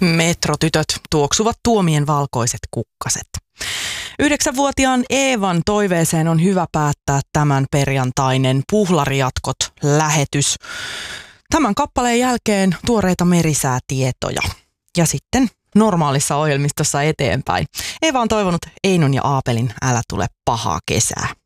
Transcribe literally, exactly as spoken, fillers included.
Metrotytöt tuoksuvat tuomien valkoiset kukkaset. Yhdeksänvuotiaan Eevan toiveeseen on hyvä päättää tämän perjantainen Puhlarijatkot-lähetys. Tämän kappaleen jälkeen tuoreita merisäätietoja ja sitten normaalissa ohjelmistossa eteenpäin. Eeva on toivonut Einon ja Aapelin Älä tule pahaa kesää.